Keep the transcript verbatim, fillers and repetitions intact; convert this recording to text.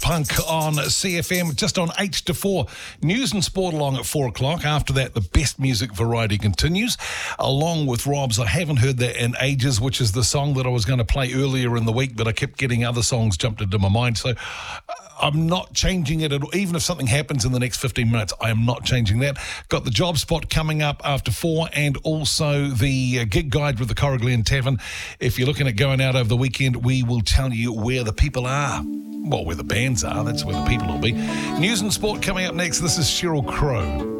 Punk on C F M, just on eight to four. News and sport along at four o'clock. After that, the best music variety continues, along with Rob's I Haven't Heard That in Ages, which is the song that I was going to play earlier in the week, but I kept getting other songs jumped into my mind. So I'm not changing it at all. Even if something happens in the next fifteen minutes, I am not changing that. Got the job spot coming up after four, and also the uh, gig guide with the Corriglen Tavern. If you're looking at going out over the weekend, we will tell you where the people are. Well, where the bands are, that's where the people will be. News and sport coming up next. This is Sheryl Crow.